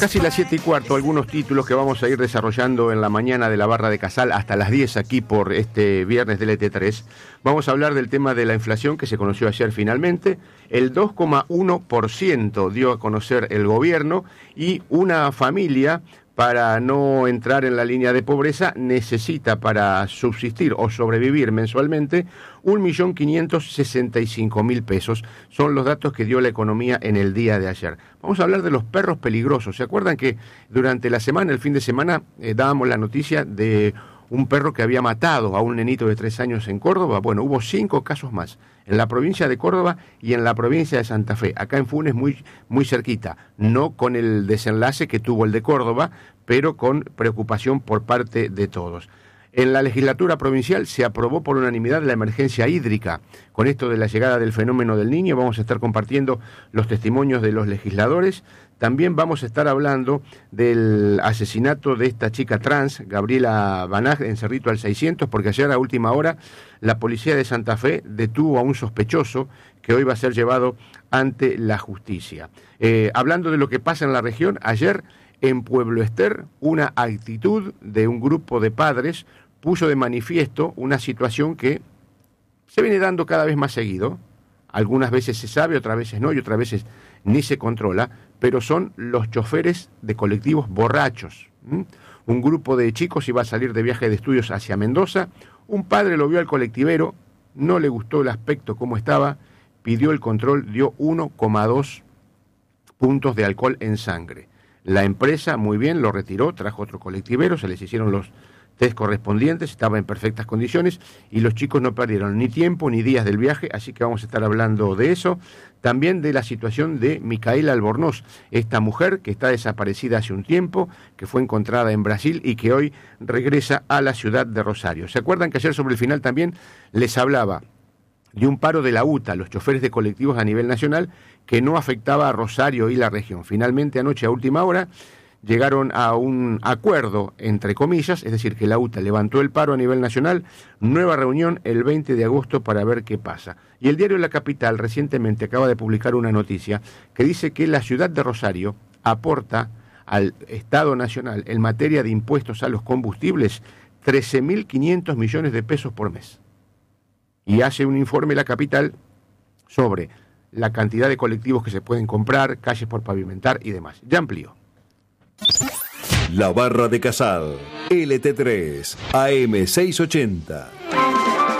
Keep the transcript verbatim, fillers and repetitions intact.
Casi las siete y cuarto, algunos títulos que vamos a ir desarrollando en la mañana de la Barra de Casal hasta las diez aquí por este viernes del E T tres. Vamos a hablar del tema de la inflación que se conoció ayer finalmente. El dos coma uno por ciento dio a conocer el gobierno y una familia, para no entrar en la línea de pobreza, necesita para subsistir o sobrevivir mensualmente un millón quinientos sesenta y cinco mil pesos. Son los datos que dio la economía en el día de ayer. Vamos a hablar de los perros peligrosos. ¿Se acuerdan que durante la semana, el fin de semana, eh, dábamos la noticia de un perro que había matado a un nenito de tres años en Córdoba? Bueno, hubo cinco casos más en la provincia de Córdoba y en la provincia de Santa Fe. Acá en Funes muy, muy cerquita, no con el desenlace que tuvo el de Córdoba, pero con preocupación por parte de todos. En la legislatura provincial se aprobó por unanimidad la emergencia hídrica. Con esto de la llegada del fenómeno del Niño vamos a estar compartiendo los testimonios de los legisladores. También vamos a estar hablando del asesinato de esta chica trans, Gabriela Banag, en Cerrito al seiscientos, porque ayer a última hora la policía de Santa Fe detuvo a un sospechoso que hoy va a ser llevado ante la justicia. Eh, hablando de lo que pasa en la región, ayer en Pueblo Ester, una actitud de un grupo de padres puso de manifiesto una situación que se viene dando cada vez más seguido. Algunas veces se sabe, otras veces no, y otras veces ni se controla, pero son los choferes de colectivos borrachos. ¿Mm? Un grupo de chicos iba a salir de viaje de estudios hacia Mendoza, un padre lo vio al colectivero, no le gustó el aspecto como estaba, pidió el control, dio uno coma dos puntos de alcohol en sangre. La empresa, muy bien, lo retiró, trajo otro colectivero, se les hicieron los test correspondientes, estaba en perfectas condiciones y los chicos no perdieron ni tiempo ni días del viaje, así que vamos a estar hablando de eso. También de la situación de Micaela Albornoz, esta mujer que está desaparecida hace un tiempo, que fue encontrada en Brasil y que hoy regresa a la ciudad de Rosario. ¿Se acuerdan que ayer sobre el final también les hablaba de un paro de la U T A, los choferes de colectivos a nivel nacional, que no afectaba a Rosario y la región? Finalmente, anoche a última hora, llegaron a un acuerdo, entre comillas, es decir, que la U T A levantó el paro a nivel nacional, nueva reunión el veinte de agosto para ver qué pasa. Y el diario La Capital recientemente acaba de publicar una noticia que dice que la ciudad de Rosario aporta al Estado Nacional en materia de impuestos a los combustibles trece mil quinientos millones de pesos por mes. Y hace un informe La Capital sobre la cantidad de colectivos que se pueden comprar, calles por pavimentar y demás. Ya amplió. La Barra de Casal, L T tres, A M seiscientos ochenta.